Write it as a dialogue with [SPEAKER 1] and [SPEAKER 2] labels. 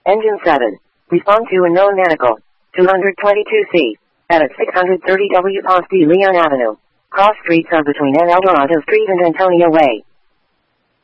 [SPEAKER 1] Engine 7. Respond to unknown medical. 222C. At 630 W. Paz de Leon Avenue. Cross streets are between N. Eldorado Street and Antonio Way.